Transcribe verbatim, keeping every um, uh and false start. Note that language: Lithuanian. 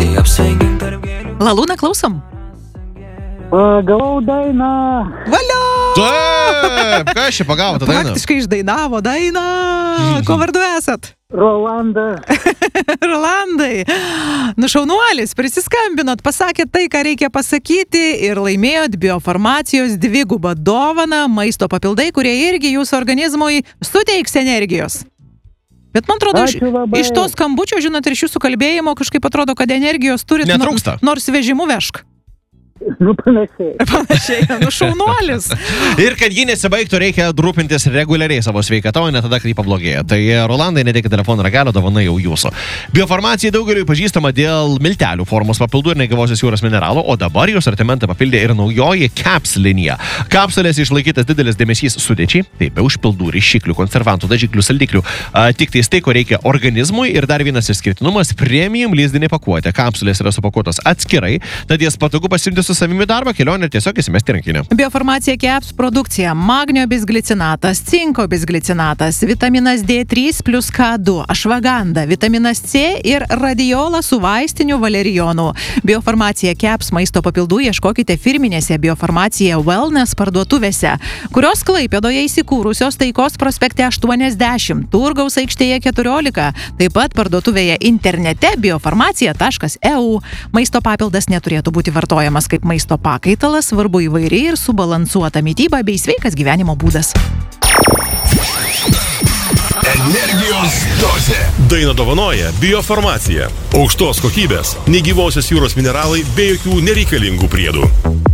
Lalūna, klausom. Pagavau dainą. Valio! Taip, ką aš čia pagavo tą dainą? Praktiškai išdainavo dainą. Ko vardu esat? Rolanda. Rolandai. Nu, šaunuolis, prisiskambinot, pasakėt tai, ką reikia pasakyti ir laimėjot biofarmacijos dvigubą dovaną, maisto papildai, kurie irgi jūsų organizmui suteiks energijos. Bet man atrodo, iš, iš to skambučio, žinot, ir iš jūsų kalbėjimo kažkaip atrodo, kad energijos turit, netrūksta. Nors vežimu vežk. Nu, panašiai. Panašiai, nu šaunuolis. Ir kad ji nesibaigtų, reikia rūpintis reguliariai savo sveikatą, o ne tada, kai pablogėja. Tai Rolandai, nedėkit telefono ragelio, dovana jau jūsų. Biofarmacija daugeliui pažįstama dėl miltelių formos papildų ir negyvosios jūros mineralų, o dabar jų sortimentą papildė ir naujoji Caps linija. Kapsulės išlaikytas didelis dėmesys sudėčiai, taip, be užpildų, ryšiklių, konservantų, dažiklių, saldiklių, a, tik tais tai, ko reikia organizmui. Ir dar vienas išskirtinumas – premium lizdinė pakuotė. Kapsulės yra supakuotos atskirai, tad jas patogu pasiimti su savimi darbą, kelionę ir tiesiog įsimesti rankinę. Biofarmacija Caps produkcija. Magnio bisglicinatas, cinko bisglicinatas, vitaminas D trys plus K du, ašvaganda, vitaminas C ir radiola su vaistiniu valerijonu. Biofarmacija Caps maisto papildų ieškokite firminėse Biofarmacija Wellness parduotuvėse, kurios Klaipėdoje įsikūrusios Taikos prospekte aštuoniasdešimt, Turgaus aikštėje keturiolika, taip pat parduotuvėje internete biofarmacija taškas e u. Maisto papildas neturėtų būti vartojamas kaip maisto pakaitalas, svarbu įvairiai ir subalansuota mityba bei sveikas gyvenimo būdas. Energijos dozė. Dainą dovanoja Biofarmacija. Aukštos kokybės, negyvosios jūros mineralai be jokių nereikalingų priedų.